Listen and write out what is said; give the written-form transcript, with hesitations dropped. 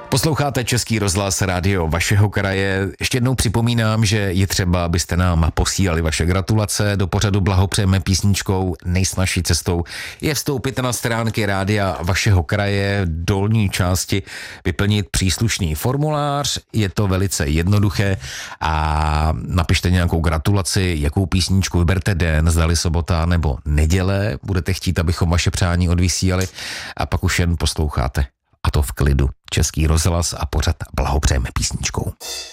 Posloucháte Český rozhlas rádio vašeho kraje. Ještě jednou připomínám, že je třeba, abyste nám posílali vaše gratulace. Do pořadu blahopřejeme písničkou. Nejsnažší cestou je vstoupit na stránky rádia vašeho kraje, v dolní části vyplnit příslušný formulář. Je to velice jednoduché a napište nějakou gratulaci, jakou písničku vyberte den, zdali sobota nebo neděle. Budete chtít, abychom vaše přání odvysílali a pak už jen posloucháte. A to v klidu. Český rozhlas a pořad blahopřejeme písničkou.